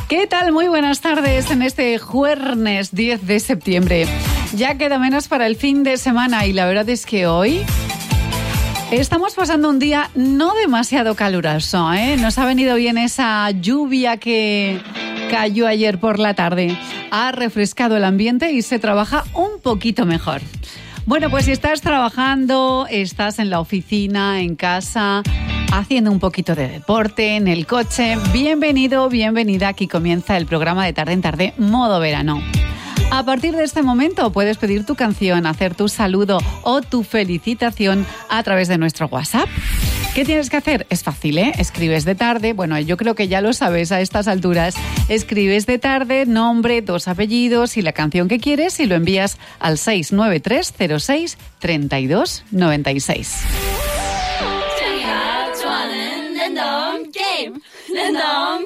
¿Qué tal? Muy buenas tardes en este jueves 10 de septiembre. Ya queda menos para el fin de semana y la verdad es que hoy estamos pasando un día no demasiado caluroso, ¿eh? Nos ha venido bien esa lluvia que cayó ayer por la tarde. Ha refrescado el ambiente y se trabaja un poquito mejor. Bueno, pues si estás trabajando, estás en la oficina, en casa, haciendo un poquito de deporte, en el coche, bienvenido, bienvenida. Aquí comienza el programa de Tarde en Tarde, modo verano. A partir de este momento puedes pedir tu canción, hacer tu saludo o tu felicitación a través de nuestro WhatsApp. ¿Qué tienes que hacer? Es fácil, ¿eh? Escribes de tarde, bueno, yo creo que ya lo sabes a estas alturas. Escribes de tarde, nombre, 2 apellidos y la canción que quieres y lo envías al 693063296.